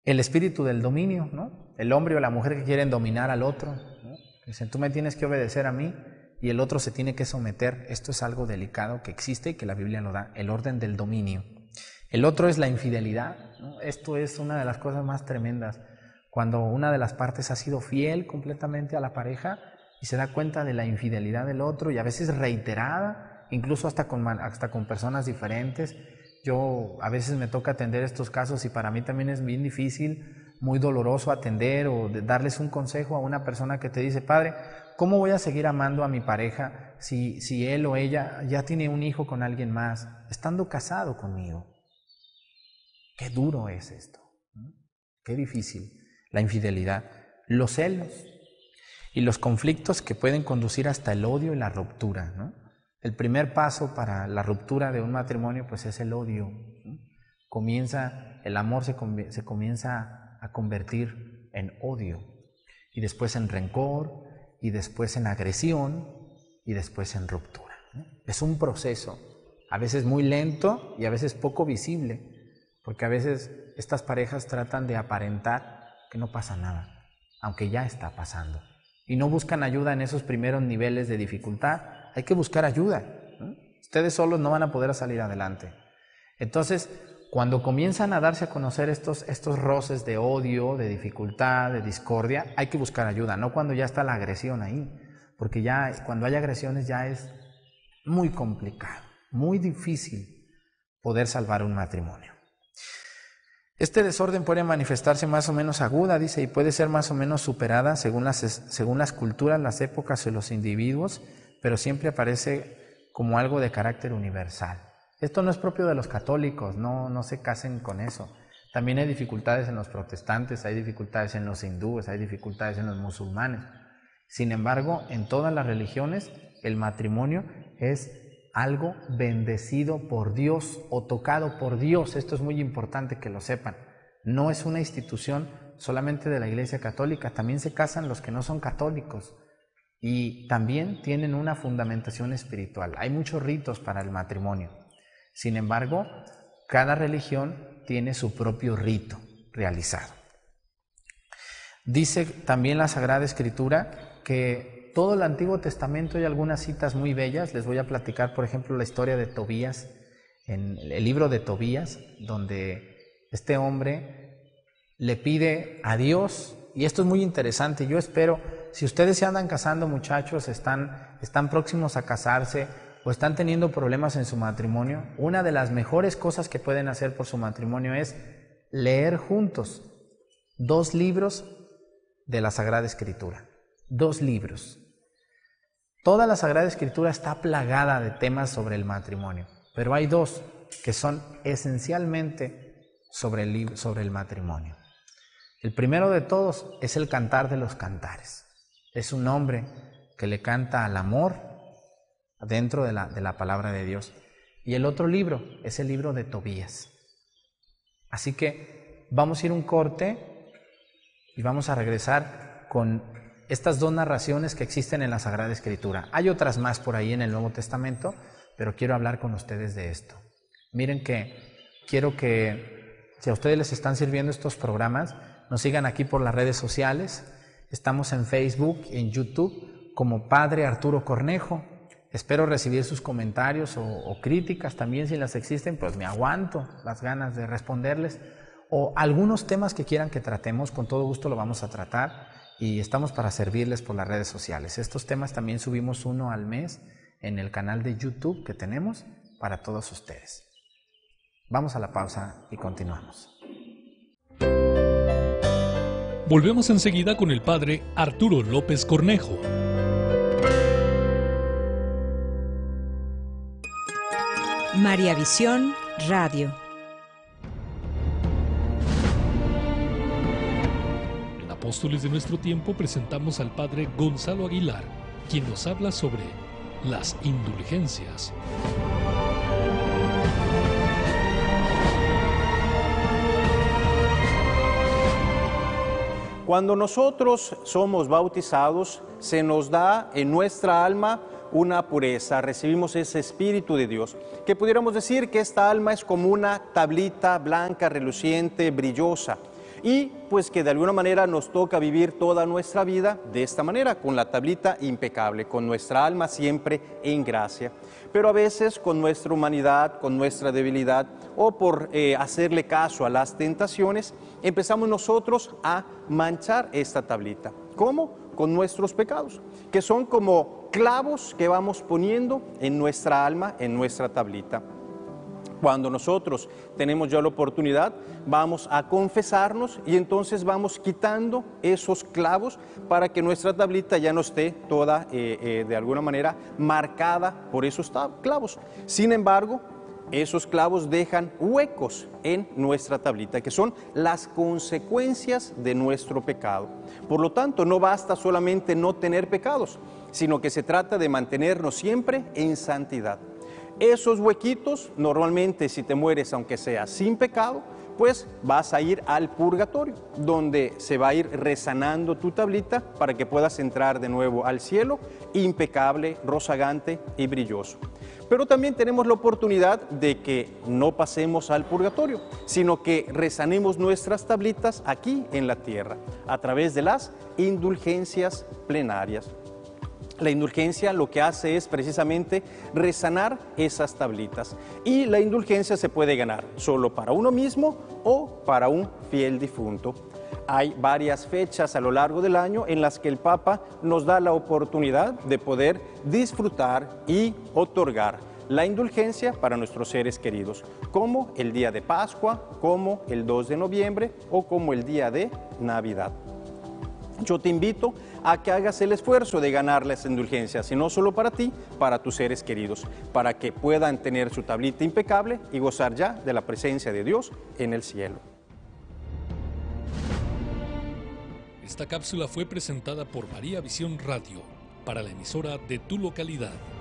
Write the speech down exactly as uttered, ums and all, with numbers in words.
El espíritu del dominio, ¿no? El hombre o la mujer que quieren dominar al otro, ¿no? Dicen, tú me tienes que obedecer a mí y el otro se tiene que someter. Esto es algo delicado que existe y que la Biblia lo da, el orden del dominio. El otro es la infidelidad, ¿no? Esto es una de las cosas más tremendas. Cuando una de las partes ha sido fiel completamente a la pareja y se da cuenta de la infidelidad del otro y a veces reiterada, incluso hasta con, hasta con personas diferentes. Yo a veces me toca atender estos casos y para mí también es bien difícil, muy doloroso atender o darles un consejo a una persona que te dice, padre, ¿cómo voy a seguir amando a mi pareja si, si él o ella ya tiene un hijo con alguien más, estando casado conmigo? Qué duro es esto, ¿no? Qué difícil. La infidelidad, los celos y los conflictos que pueden conducir hasta el odio y la ruptura, ¿no? El primer paso para la ruptura de un matrimonio pues es el odio, ¿no? Comienza, el amor se, se comienza a convertir en odio y después en rencor y después en agresión y después en ruptura, ¿no? Es un proceso, a veces muy lento y a veces poco visible, porque a veces estas parejas tratan de aparentar que no pasa nada, aunque ya está pasando. Y no buscan ayuda en esos primeros niveles de dificultad. Hay que buscar ayuda, ¿no? Ustedes solos no van a poder salir adelante. Entonces, cuando comienzan a darse a conocer estos, estos roces de odio, de dificultad, de discordia, hay que buscar ayuda, no cuando ya está la agresión ahí, porque ya cuando hay agresiones ya es muy complicado, muy difícil poder salvar un matrimonio. Este desorden puede manifestarse más o menos aguda, dice, y puede ser más o menos superada según las, según las culturas, las épocas y los individuos, pero siempre aparece como algo de carácter universal. Esto no es propio de los católicos, no, no se casen con eso. También hay dificultades en los protestantes, hay dificultades en los hindúes, hay dificultades en los musulmanes. Sin embargo, en todas las religiones, el matrimonio es algo bendecido por Dios o tocado por Dios. Esto es muy importante que lo sepan. No es una institución solamente de la Iglesia Católica, también se casan los que no son católicos y también tienen una fundamentación espiritual. Hay muchos ritos para el matrimonio. Sin embargo, cada religión tiene su propio rito realizado. Dice también la Sagrada Escritura que todo el Antiguo Testamento hay algunas citas muy bellas. Les voy a platicar, por ejemplo, la historia de Tobías, en el libro de Tobías, donde este hombre le pide a Dios, y esto es muy interesante. Yo espero, si ustedes se andan casando, muchachos, están, están próximos a casarse o están teniendo problemas en su matrimonio, una de las mejores cosas que pueden hacer por su matrimonio es leer juntos dos libros de la Sagrada Escritura. Dos libros. Toda la Sagrada Escritura está plagada de temas sobre el matrimonio, pero hay dos que son esencialmente sobre el, sobre el matrimonio. El primero de todos es el Cantar de los Cantares. Es un hombre que le canta al amor dentro de la, de la palabra de Dios. Y el otro libro es el libro de Tobías. Así que vamos a ir un corte y vamos a regresar con estas dos narraciones que existen en la Sagrada Escritura. Hay otras más por ahí en el Nuevo Testamento, pero quiero hablar con ustedes de esto. Miren que quiero que, si a ustedes les están sirviendo estos programas, nos sigan aquí por las redes sociales. Estamos en Facebook, en YouTube, como Padre Arturo Cornejo. Espero recibir sus comentarios o, o críticas también, si las existen, pues me aguanto las ganas de responderles. O algunos temas que quieran que tratemos, con todo gusto lo vamos a tratar. Y estamos para servirles por las redes sociales. Estos temas también subimos uno al mes en el canal de YouTube que tenemos para todos ustedes. Vamos a la pausa y continuamos. Volvemos enseguida con el Padre Arturo López Cornejo. María Visión Radio. Apóstoles de nuestro tiempo, presentamos al Padre Gonzalo Aguilar, quien nos habla sobre las indulgencias. Cuando nosotros somos bautizados, se nos da en nuestra alma una pureza, recibimos ese Espíritu de Dios, que pudiéramos decir que esta alma es como una tablita blanca, reluciente, brillosa. y pues que de alguna manera nos toca vivir toda nuestra vida de esta manera, con la tablita impecable, con nuestra alma siempre en gracia. Pero a veces con nuestra humanidad, con nuestra debilidad o por eh, hacerle caso a las tentaciones, empezamos nosotros a manchar esta tablita. ¿Cómo? Con nuestros pecados, que son como clavos que vamos poniendo en nuestra alma, en nuestra tablita. Cuando nosotros tenemos ya la oportunidad, vamos a confesarnos y entonces vamos quitando esos clavos para que nuestra tablita ya no esté toda, eh, eh, de alguna manera, marcada por esos clavos. Sin embargo, esos clavos dejan huecos en nuestra tablita, que son las consecuencias de nuestro pecado. Por lo tanto, no basta solamente no tener pecados, sino que se trata de mantenernos siempre en santidad. Esos huequitos, normalmente si te mueres aunque sea sin pecado, pues vas a ir al purgatorio, donde se va a ir resanando tu tablita para que puedas entrar de nuevo al cielo, impecable, rozagante y brilloso. Pero también tenemos la oportunidad de que no pasemos al purgatorio, sino que resanemos nuestras tablitas aquí en la tierra, a través de las indulgencias plenarias. La indulgencia lo que hace es precisamente resanar esas tablitas. Y la indulgencia se puede ganar solo para uno mismo o para un fiel difunto. Hay varias fechas a lo largo del año en las que el Papa nos da la oportunidad de poder disfrutar y otorgar la indulgencia para nuestros seres queridos, como el día de Pascua, como el dos de noviembre o como el día de Navidad. Yo te invito a que hagas el esfuerzo de ganar las indulgencias, y no solo para ti, para tus seres queridos, para que puedan tener su tablita impecable y gozar ya de la presencia de Dios en el cielo. Esta cápsula fue presentada por María Visión Radio para la emisora de tu localidad.